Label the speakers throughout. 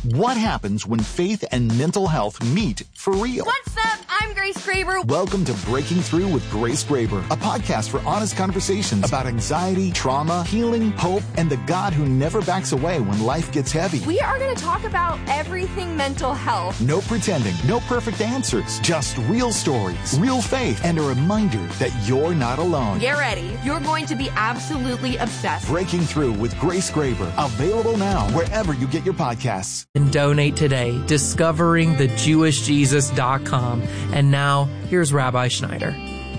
Speaker 1: What happens when faith and mental health meet for real?
Speaker 2: What's up? I'm Grace Graber.
Speaker 1: Welcome to Breaking Through with Grace Graber, a podcast for honest conversations about anxiety, trauma, healing, hope, and the God who never backs away when life gets heavy.
Speaker 2: We are going to talk about everything mental health.
Speaker 1: No pretending, no perfect answers, just real stories, real faith, and a reminder that you're not alone.
Speaker 2: Get ready. You're going to be absolutely obsessed.
Speaker 1: Breaking Through with Grace Graber, available now wherever you get your podcasts.
Speaker 3: And donate today, discoveringthejewishjesus.com. And now, here's Rabbi Schneider.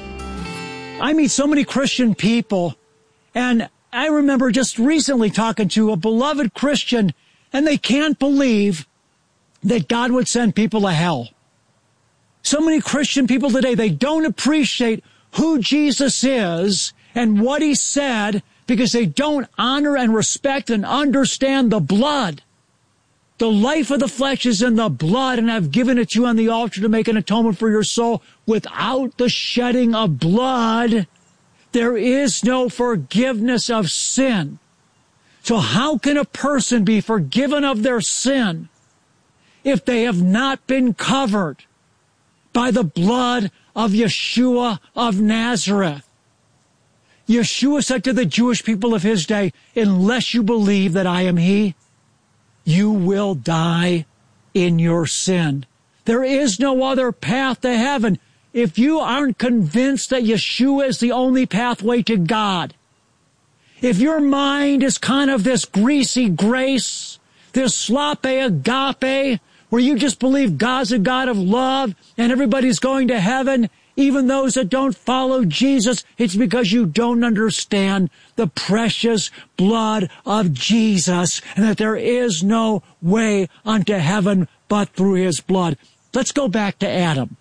Speaker 4: I meet so many Christian people, and I remember just recently talking to a beloved Christian, and they can't believe that God would send people to hell. So many Christian people today, they don't appreciate who Jesus is and what he said because they don't honor and respect and understand the blood. The life of the flesh is in the blood, and I've given it to you on the altar to make an atonement for your soul. Without the shedding of blood, there is no forgiveness of sin. So how can a person be forgiven of their sin if they have not been covered by the blood of Yeshua of Nazareth? Yeshua said to the Jewish people of his day, unless you believe that I am he, you will die in your sin. There is no other path to heaven. If you aren't convinced that Yeshua is the only pathway to God, if your mind is kind of this greasy grace, this sloppy agape, where you just believe God's a God of love and everybody's going to heaven, even those that don't follow Jesus, it's because you don't understand the precious blood of Jesus and that there is no way unto heaven but through his blood. Let's go back to Adam.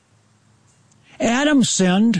Speaker 4: Adam sinned,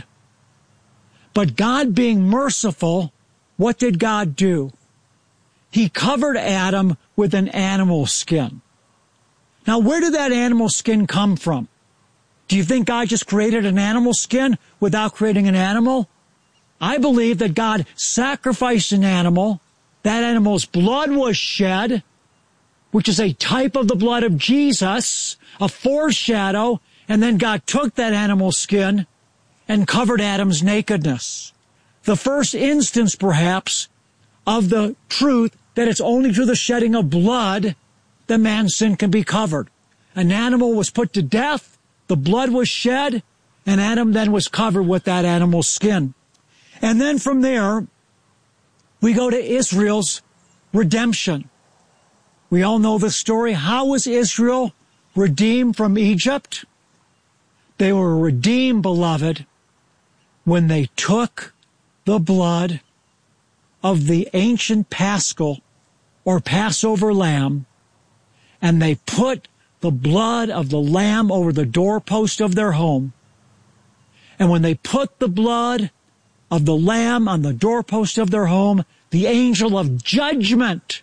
Speaker 4: but God being merciful, what did God do? He covered Adam with an animal skin. Now, where did that animal skin come from? Do you think God just created an animal skin without creating an animal? I believe that God sacrificed an animal. That animal's blood was shed, which is a type of the blood of Jesus, a foreshadow, and then God took that animal skin and covered Adam's nakedness. The first instance, perhaps, of the truth that it's only through the shedding of blood that man's sin can be covered. An animal was put to death, the blood was shed, and Adam then was covered with that animal's skin. And then from there, we go to Israel's redemption. We all know the story. How was Israel redeemed from Egypt? They were redeemed, beloved, when they took the blood of the ancient Paschal or Passover lamb, and they put the blood of the lamb over the doorpost of their home. And when they put the blood of the lamb on the doorpost of their home, the angel of judgment,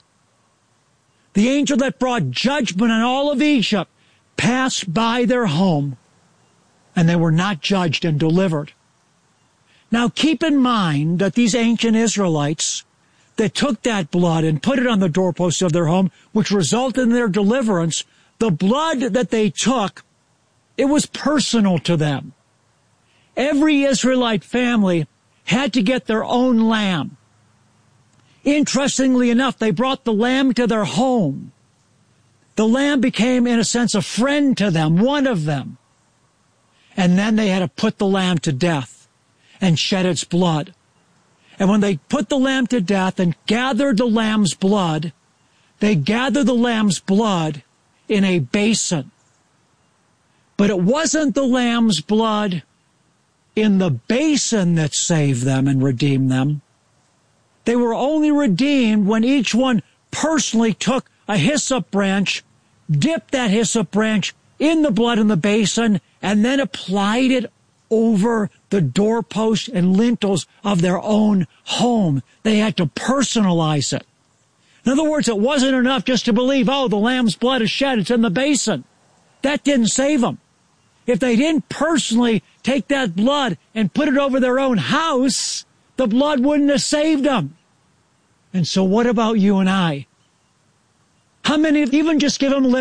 Speaker 4: the angel that brought judgment on all of Egypt, passed by their home, and they were not judged and delivered. Now keep in mind that these ancient Israelites that took that blood and put it on the doorpost of their home, which resulted in their deliverance, the blood that they took, it was personal to them. Every Israelite family had to get their own lamb. Interestingly enough, they brought the lamb to their home. The lamb became, in a sense, a friend to them, one of them. And then they had to put the lamb to death and shed its blood. And when they put the lamb to death and gathered the lamb's blood, they gathered the lamb's blood in a basin. But it wasn't the lamb's blood in the basin that saved them and redeemed them. They were only redeemed when each one personally took a hyssop branch, dipped that hyssop branch in the blood in the basin, and then applied it over the doorposts and lintels of their own home. They had to personalize it. In other words, it wasn't enough just to believe, oh, the lamb's blood is shed, it's in the basin. That didn't save them. If they didn't personally take that blood and put it over their own house, the blood wouldn't have saved them. And so what about you and I? How many even just give them lip